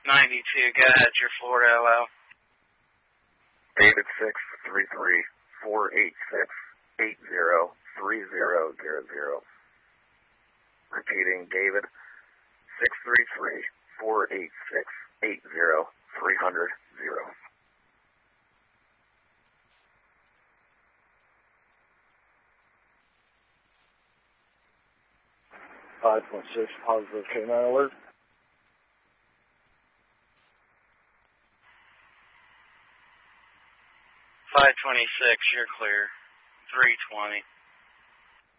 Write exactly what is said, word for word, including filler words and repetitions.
ninety-two, go ahead, your Florida L L. David six three three four eight six eight zero three zero zero zero. Repeating, David six three three four eight six eight zero three hundred zero. five point six, positive K nine alert. five twenty-six, you're clear. three twenty.